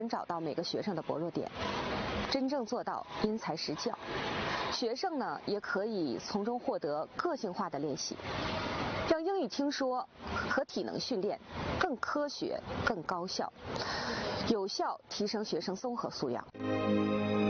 找到每个学生的薄弱点，真正做到因材施教。学生呢，也可以从中获得个性化的练习，让英语听说和体能训练更科学、更高效，有效提升学生综合素养。